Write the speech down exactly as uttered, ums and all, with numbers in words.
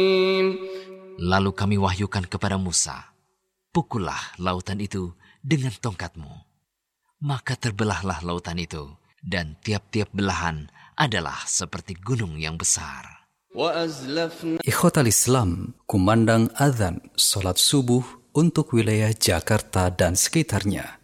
Lalu kami wahyukan kepada Musa, pukullah lautan itu dengan tongkatmu. Maka terbelahlah lautan itu, dan tiap-tiap belahan adalah seperti gunung yang besar. Ikhwatal Islam, kumandang azan salat subuh untuk wilayah Jakarta dan sekitarnya.